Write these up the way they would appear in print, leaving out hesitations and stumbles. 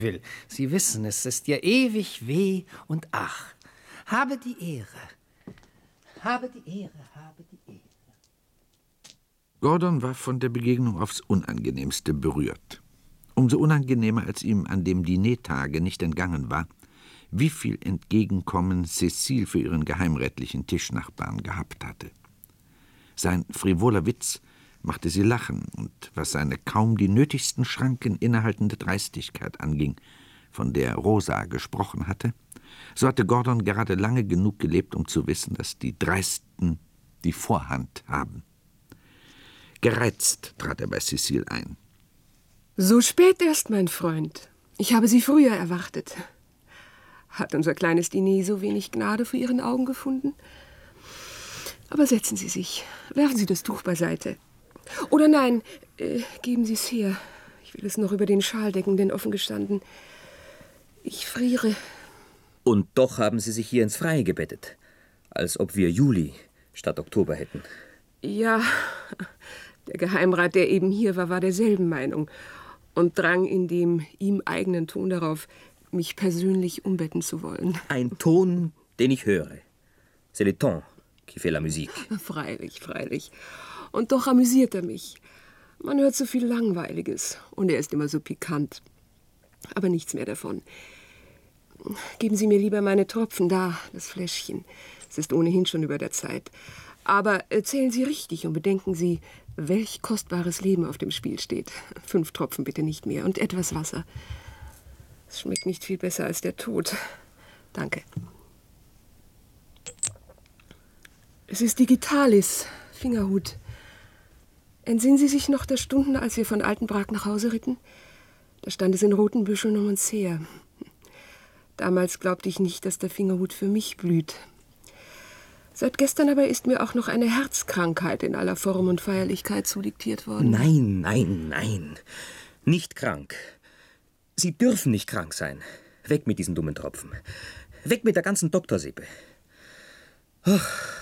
will. Sie wissen, es ist ja ewig weh und ach. Habe die Ehre. Habe die Ehre, habe die Ehre. Gordon war von der Begegnung aufs Unangenehmste berührt. Umso unangenehmer, als ihm an dem Dinertage nicht entgangen war, wie viel Entgegenkommen Cécile für ihren geheimrätlichen Tischnachbarn gehabt hatte. Sein frivoler Witz machte sie lachen, und was seine kaum die nötigsten Schranken innehaltende Dreistigkeit anging, von der Rosa gesprochen hatte, so hatte Gordon gerade lange genug gelebt, um zu wissen, dass die Dreisten die Vorhand haben. Gereizt trat er bei Cécile ein. »So spät erst, mein Freund. Ich habe Sie früher erwartet. Hat unser kleines Diner so wenig Gnade vor Ihren Augen gefunden? Aber setzen Sie sich, werfen Sie das Tuch beiseite. Oder nein, geben Sie es her. Ich will es noch über den Schal decken, denn offen gestanden, ich friere.« Und doch haben Sie sich hier ins Freie gebettet, als ob wir Juli statt Oktober hätten. Ja, der Geheimrat, der eben hier war derselben Meinung und drang in dem ihm eigenen Ton darauf, mich persönlich umbetten zu wollen. Ein Ton, den ich höre. C'est le ton qui fait la musique. Freilich, freilich. Und doch amüsiert er mich. Man hört so viel Langweiliges und er ist immer so pikant. Aber nichts mehr davon. Geben Sie mir lieber meine Tropfen, da, das Fläschchen. Es ist ohnehin schon über der Zeit. Aber zählen Sie richtig und bedenken Sie, welch kostbares Leben auf dem Spiel steht. 5 Tropfen bitte nicht mehr und etwas Wasser. Es schmeckt nicht viel besser als der Tod. Danke. Es ist Digitalis, Fingerhut. Entsinnen Sie sich noch der Stunden, als wir von Altenbrak nach Hause ritten? Da stand es in roten Büscheln um uns her. Damals glaubte ich nicht, dass der Fingerhut für mich blüht. Seit gestern aber ist mir auch noch eine Herzkrankheit in aller Form und Feierlichkeit zudiktiert worden. Nein, nein, nein. Nicht krank. Sie dürfen nicht krank sein. Weg mit diesen dummen Tropfen. Weg mit der ganzen Doktorsippe. Ach,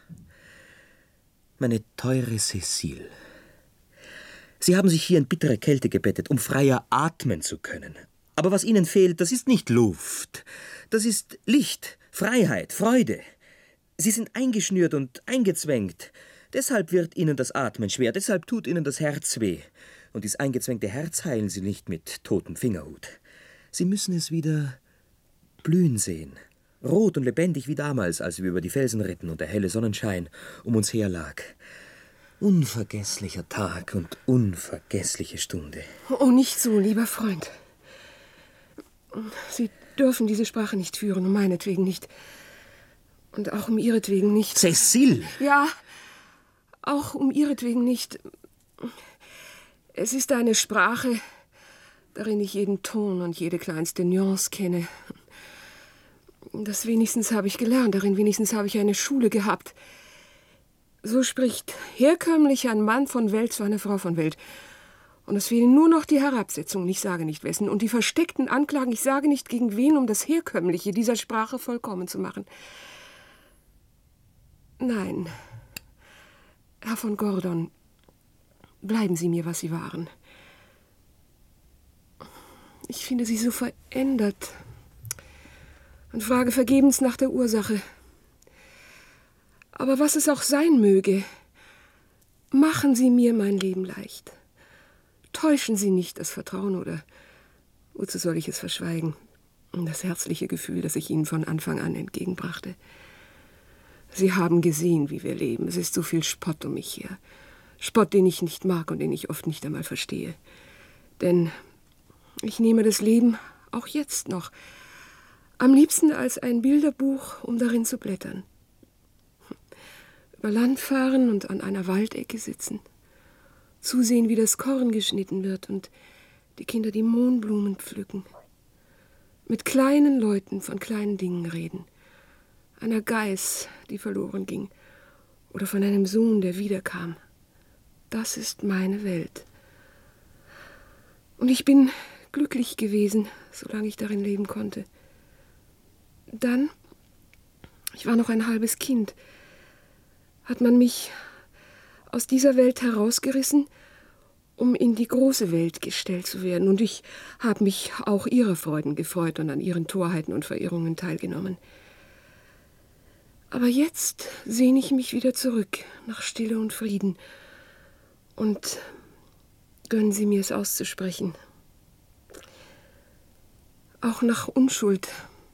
meine teure Cécile. Sie haben sich hier in bittere Kälte gebettet, um freier atmen zu können. Aber was Ihnen fehlt, das ist nicht Luft. Das ist Licht, Freiheit, Freude. Sie sind eingeschnürt und eingezwängt. Deshalb wird Ihnen das Atmen schwer, deshalb tut Ihnen das Herz weh. Und dieses eingezwängte Herz heilen Sie nicht mit totem Fingerhut. Sie müssen es wieder blühen sehen. Rot und lebendig wie damals, als wir über die Felsen ritten und der helle Sonnenschein um uns her lag. Unvergesslicher Tag und unvergessliche Stunde. Oh, nicht so, lieber Freund. Sie dürfen diese Sprache nicht führen, um meinetwegen nicht. Und auch um ihretwegen nicht. Cécile! Ja, auch um ihretwegen nicht. Es ist eine Sprache, darin ich jeden Ton und jede kleinste Nuance kenne. Das wenigstens habe ich gelernt, darin wenigstens habe ich eine Schule gehabt. So spricht herkömmlich ein Mann von Welt zu einer Frau von Welt. Und es fehlen nur noch die Herabsetzungen, ich sage nicht wessen, und die versteckten Anklagen, ich sage nicht gegen wen, um das Herkömmliche dieser Sprache vollkommen zu machen. Nein, Herr von Gordon, bleiben Sie mir, was Sie waren. Ich finde Sie so verändert und frage vergebens nach der Ursache. Aber was es auch sein möge, machen Sie mir mein Leben leicht. Täuschen Sie nicht das Vertrauen, oder wozu soll ich es verschweigen? Das herzliche Gefühl, das ich Ihnen von Anfang an entgegenbrachte. Sie haben gesehen, wie wir leben. Es ist so viel Spott um mich her. Spott, den ich nicht mag und den ich oft nicht einmal verstehe. Denn ich nehme das Leben auch jetzt noch am liebsten als ein Bilderbuch, um darin zu blättern. Über Land fahren und an einer Waldecke sitzen. Zusehen, wie das Korn geschnitten wird und die Kinder die Mohnblumen pflücken. Mit kleinen Leuten von kleinen Dingen reden. Einer Geiß, die verloren ging. Oder von einem Sohn, der wiederkam. Das ist meine Welt. Und ich bin glücklich gewesen, solange ich darin leben konnte. Dann, ich war noch ein halbes Kind, hat man mich aus dieser Welt herausgerissen um in die große Welt gestellt zu werden. Und ich habe mich auch ihrer Freuden gefreut und an ihren Torheiten und Verirrungen teilgenommen. Aber jetzt sehne ich mich wieder zurück nach Stille und Frieden. Und gönnen Sie mir es auszusprechen. Auch nach Unschuld.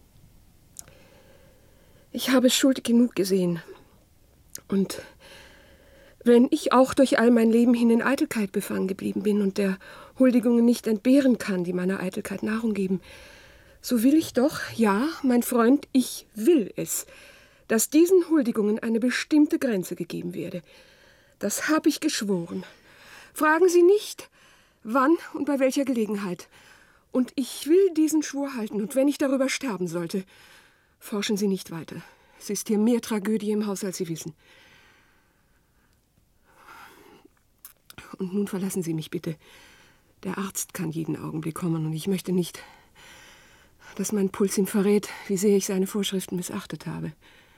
Ich habe Schuld genug gesehen. Und wenn ich auch durch all mein Leben hin in Eitelkeit befangen geblieben bin und der Huldigungen nicht entbehren kann, die meiner Eitelkeit Nahrung geben, so will ich doch, ja, mein Freund, ich will es, dass diesen Huldigungen eine bestimmte Grenze gegeben werde. Das habe ich geschworen. Fragen Sie nicht, wann und bei welcher Gelegenheit. Und ich will diesen Schwur halten, und wenn ich darüber sterben sollte, forschen Sie nicht weiter. Es ist hier mehr Tragödie im Haus, als Sie wissen. Und nun verlassen Sie mich bitte. Der Arzt kann jeden Augenblick kommen, und ich möchte nicht, dass mein Puls ihm verrät, wie sehr ich seine Vorschriften missachtet habe.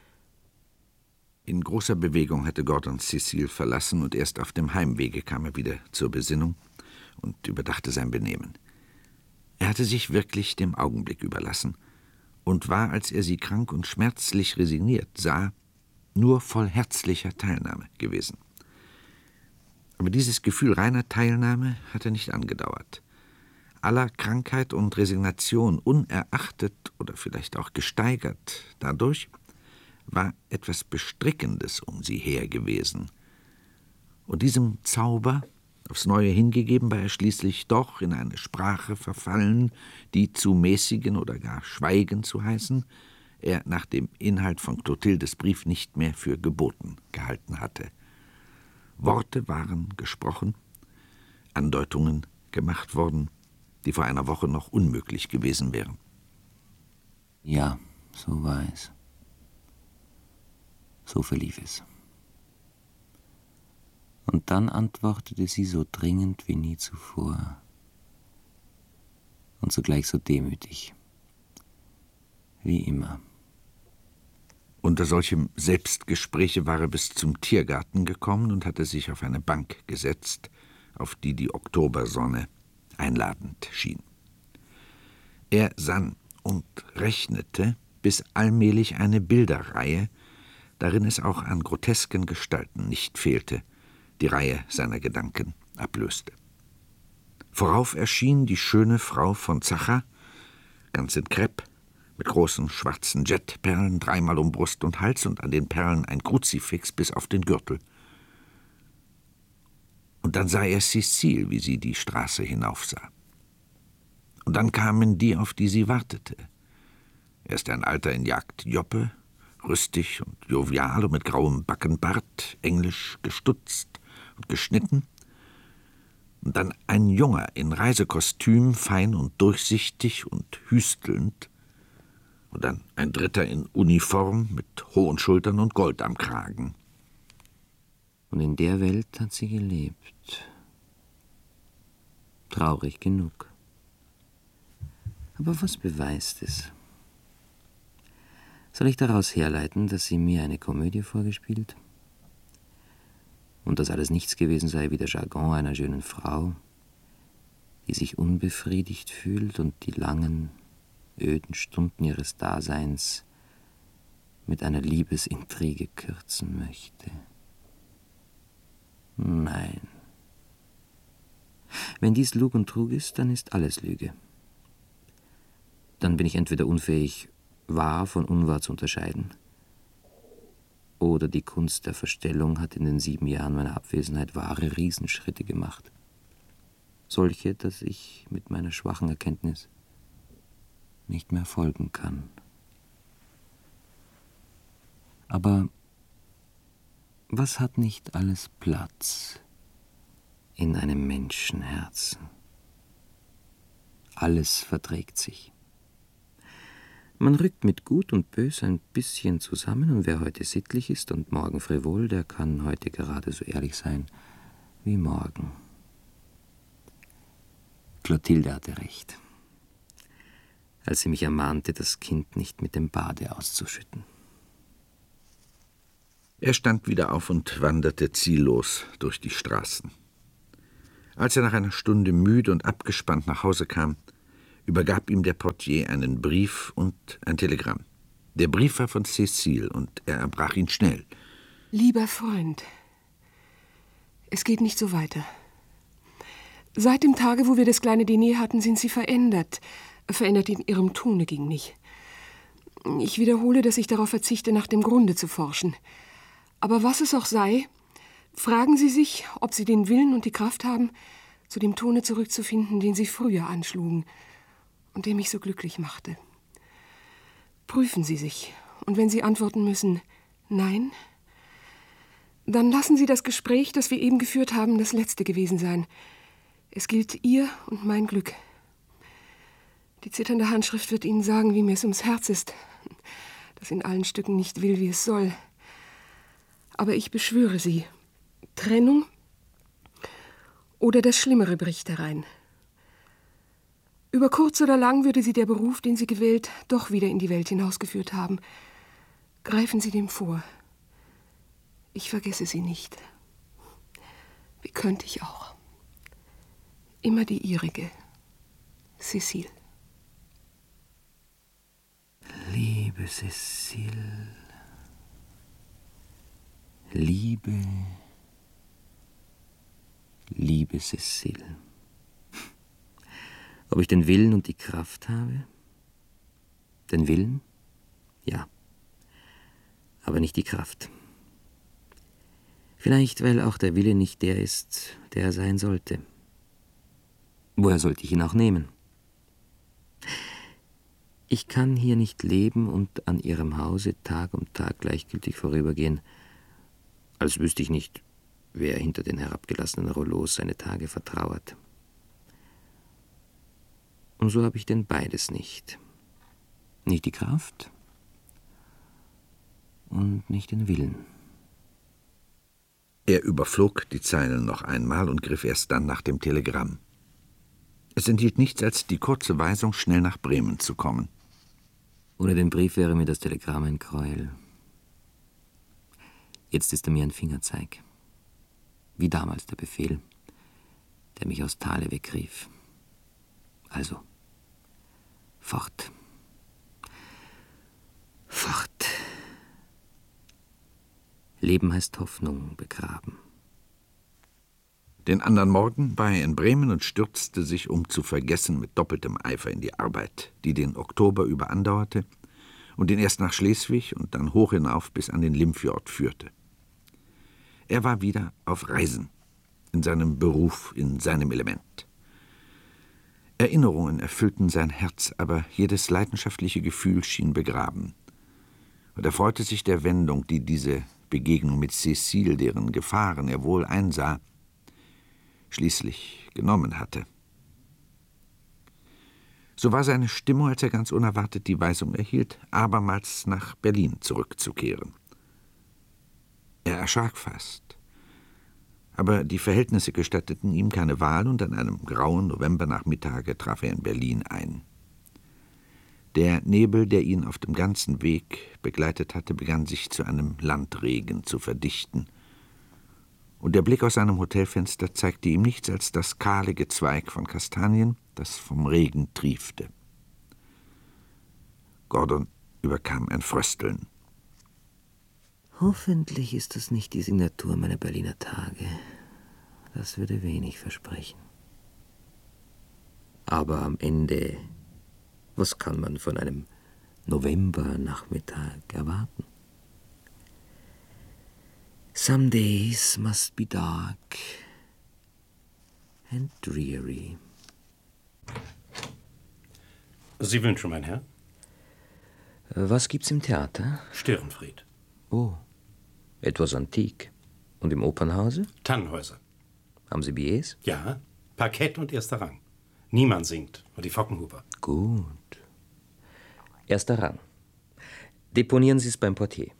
In großer Bewegung hatte Gordon Cecile verlassen, und erst auf dem Heimwege kam er wieder zur Besinnung und überdachte sein Benehmen. Er hatte sich wirklich dem Augenblick überlassen und war, als er sie krank und schmerzlich resigniert sah, nur voll herzlicher Teilnahme gewesen. Aber dieses Gefühl reiner Teilnahme hatte nicht angedauert. Aller Krankheit und Resignation unerachtet oder vielleicht auch gesteigert dadurch, war etwas Bestrickendes um sie her gewesen. Und diesem Zauber, aufs Neue hingegeben, war er schließlich doch in eine Sprache verfallen, die zu mäßigen oder gar schweigen zu heißen, er nach dem Inhalt von Clotildes Brief nicht mehr für geboten gehalten hatte. Worte waren gesprochen, Andeutungen gemacht worden, die vor einer Woche noch unmöglich gewesen wären. Ja, so war es. So verlief es. Und dann antwortete sie so dringend wie nie zuvor und zugleich so demütig, wie immer. Unter solchem Selbstgespräche war er bis zum Tiergarten gekommen und hatte sich auf eine Bank gesetzt, auf die die Oktobersonne einladend schien. Er sann und rechnete, bis allmählich eine Bilderreihe, darin es auch an grotesken Gestalten nicht fehlte, die Reihe seiner Gedanken ablöste. Vorauf erschien die schöne Frau von Zacha, ganz in Krepp, mit großen schwarzen Jetperlen, dreimal um Brust und Hals und an den Perlen ein Kruzifix bis auf den Gürtel. Und dann sah er Cecile, wie sie die Straße hinaufsah. Und dann kamen die, auf die sie wartete. Erst ein Alter in Jagdjoppe, rüstig und jovial und mit grauem Backenbart, englisch gestutzt und geschnitten. Und dann ein Junger in Reisekostüm, fein und durchsichtig und hüstelnd. Und dann ein Dritter in Uniform mit hohen Schultern und Gold am Kragen. Und in der Welt hat sie gelebt. Traurig genug. Aber was beweist es? Soll ich daraus herleiten, dass sie mir eine Komödie vorgespielt? Und dass alles nichts gewesen sei wie der Jargon einer schönen Frau, die sich unbefriedigt fühlt und die langen, öden Stunden ihres Daseins mit einer Liebesintrige kürzen möchte? Nein. Wenn dies Lug und Trug ist, dann ist alles Lüge. Dann bin ich entweder unfähig, wahr von unwahr zu unterscheiden, oder die Kunst der Verstellung hat in den 7 Jahren meiner Abwesenheit wahre Riesenschritte gemacht. Solche, dass ich mit meiner schwachen Erkenntnis nicht mehr folgen kann. Aber was hat nicht alles Platz in einem Menschenherzen? Alles verträgt sich. Man rückt mit Gut und Bös ein bisschen zusammen, und wer heute sittlich ist und morgen frivol, der kann heute gerade so ehrlich sein wie morgen. Clotilde hatte recht, als sie mich ermahnte, das Kind nicht mit dem Bade auszuschütten. Er stand wieder auf und wanderte ziellos durch die Straßen. Als er nach einer Stunde müde und abgespannt nach Hause kam, übergab ihm der Portier einen Brief und ein Telegramm. Der Brief war von Cécile und er erbrach ihn schnell. Lieber Freund, es geht nicht so weiter. Seit dem Tage, wo wir das kleine Diner hatten, sind Sie verändert. Verändert in Ihrem Tone ging nicht. Ich wiederhole, dass ich darauf verzichte, nach dem Grunde zu forschen. Aber was es auch sei, fragen Sie sich, ob Sie den Willen und die Kraft haben, zu dem Tone zurückzufinden, den Sie früher anschlugen und der mich so glücklich machte. Prüfen Sie sich, und wenn Sie antworten müssen, nein, dann lassen Sie das Gespräch, das wir eben geführt haben, das letzte gewesen sein. Es gilt Ihr und mein Glück. Die zitternde Handschrift wird Ihnen sagen, wie mir es ums Herz ist, das in allen Stücken nicht will, wie es soll. Aber ich beschwöre Sie, Trennung oder das Schlimmere bricht herein. Über kurz oder lang würde Sie der Beruf, den Sie gewählt, doch wieder in die Welt hinausgeführt haben. Greifen Sie dem vor. Ich vergesse Sie nicht. Wie könnte ich auch? Immer die Ihrige, Cécile. Liebe Cécile, liebe Cécile. Ob ich den Willen und die Kraft habe? Den Willen? Ja. Aber nicht die Kraft. Vielleicht, weil auch der Wille nicht der ist, der er sein sollte. Woher sollte ich ihn auch nehmen? Ich kann hier nicht leben und an Ihrem Hause Tag um Tag gleichgültig vorübergehen, als wüsste ich nicht, wer hinter den herabgelassenen Rollos seine Tage vertrauert. Und so habe ich denn beides nicht. Nicht die Kraft und nicht den Willen. Er überflog die Zeilen noch einmal und griff erst dann nach dem Telegramm. Es enthielt nichts als die kurze Weisung, schnell nach Bremen zu kommen. Ohne den Brief wäre mir das Telegramm ein Gräuel. Jetzt ist er mir ein Fingerzeig. Wie damals der Befehl, der mich aus Thale wegrief. Also, fort. Fort. Leben heißt Hoffnung begraben. Den anderen Morgen war er in Bremen und stürzte sich, um zu vergessen, mit doppeltem Eifer in die Arbeit, die den Oktober über andauerte und ihn erst nach Schleswig und dann hoch hinauf bis an den Limfjord führte. Er war wieder auf Reisen, in seinem Beruf, in seinem Element. Erinnerungen erfüllten sein Herz, aber jedes leidenschaftliche Gefühl schien begraben. Und er freute sich der Wendung, die diese Begegnung mit Cécile, deren Gefahren er wohl einsah, schließlich genommen hatte. So war seine Stimmung, als er ganz unerwartet die Weisung erhielt, abermals nach Berlin zurückzukehren. Er erschrak fast, aber die Verhältnisse gestatteten ihm keine Wahl, und an einem grauen Novembernachmittage traf er in Berlin ein. Der Nebel, der ihn auf dem ganzen Weg begleitet hatte, begann sich zu einem Landregen zu verdichten, und der Blick aus seinem Hotelfenster zeigte ihm nichts als das kahle Gezweig von Kastanien, das vom Regen triefte. Gordon überkam ein Frösteln. Hoffentlich ist das nicht die Signatur meiner Berliner Tage. Das würde wenig versprechen. Aber am Ende, was kann man von einem Novembernachmittag erwarten? Some days must be dark and dreary. Sie wünschen, mein Herr? Was gibt's im Theater? Störenfried. Oh, etwas antik. Und im Opernhause? Tannenhäuser. Haben Sie Billets? Ja, Parkett und erster Rang. Niemand singt. Und die Fockenhuber. Gut. Erster Rang. Deponieren Sie es beim Portier.